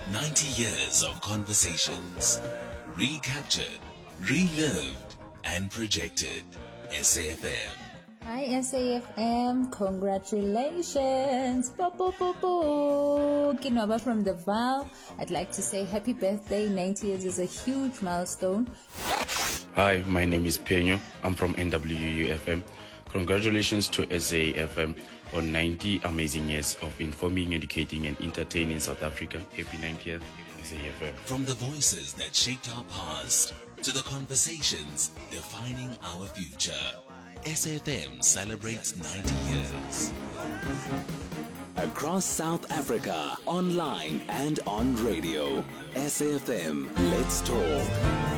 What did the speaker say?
90 years of conversations, recaptured, relived, and projected. SAFM. Hi SAFM, congratulations. Bo, bo, bo, bo. Kinwaba from the Val. I'd like to say happy birthday. 90 years is a huge milestone. Hi, my name is Penyo. I'm from NWUFM. Congratulations to SAFM on 90 amazing years of informing, educating, and entertaining South Africa. Happy 90th, SAFM. From the voices that shaped our past to the conversations defining our future, SAFM celebrates 90 years. Across South Africa, online and on radio. SAFM, let's talk.